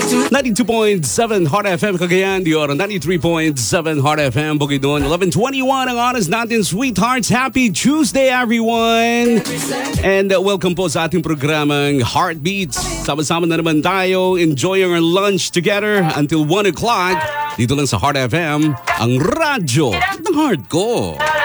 92.7 Heart FM Cagayan de Oro, 93.7 Heart FM Bukidnon. 11:21 ang oras natin, sweethearts. Happy Tuesday, everyone! And welcome po sa ating programang Heartbeats. Sama-sama na naman tayo, enjoying our lunch together until 1 o'clock. Dito lang sa Heart FM, ang radyo ng heart ko.